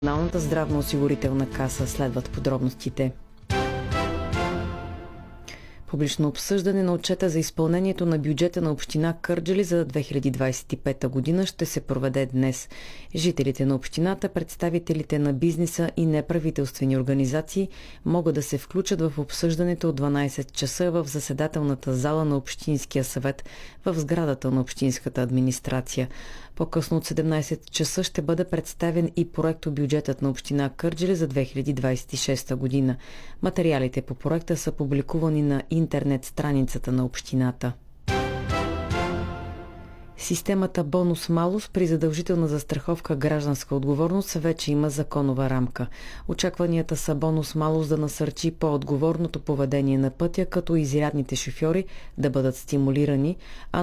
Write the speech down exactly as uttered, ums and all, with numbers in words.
Националната здравноосигурителна каса следват подробностите. Публично обсъждане на отчета за изпълнението на бюджета на община Кърджали за две хиляди двадесет и пета година ще се проведе днес. Жителите на общината, представителите на бизнеса и неправителствени организации могат да се включат в обсъждането от дванадесет часа в заседателната зала на Общинския съвет в сградата на Общинската администрация. По-късно от седемнадесет часа ще бъде представен и проектобюджетът на община Кърджали за две хиляди двадесет и шеста година. Материалите по проекта са публикувани на интернет страницата на общината. Системата бонус-малус при задължителна застраховка гражданска отговорност вече има законова рамка. Очакванията са бонус-малус да насърчи по-отговорното поведение на пътя, като изрядните шофьори да бъдат стимулирани, а